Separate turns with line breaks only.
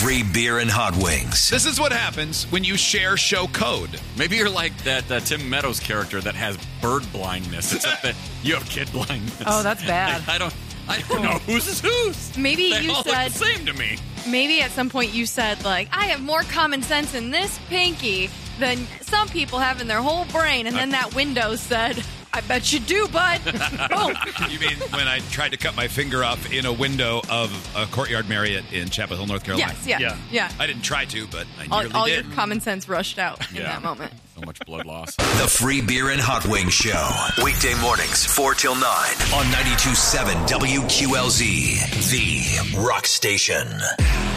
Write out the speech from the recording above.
Free beer and hot wings.
This is what happens when you share show code.
Maybe you're like that Tim Meadows character that has bird blindness, except that you have kid blindness.
Oh, that's bad.
I don't know whose is whose.
Maybe
they
you
all
said
look the same to me.
Maybe at some point you said, like, I have more common sense in this pinky than some people have in their whole brain. And then that window said, I bet you do, bud. Boom.
You mean when I tried to cut my finger off in a window of a Courtyard Marriott in Chapel Hill, North Carolina?
Yes, yeah.
I didn't try to, but I nearly
All
did.
your common sense rushed out in that moment.
So much blood loss.
The Free Beer and Hot Wings Show. Weekday mornings, 4 till 9 on 92.7 WQLZ, the rock station.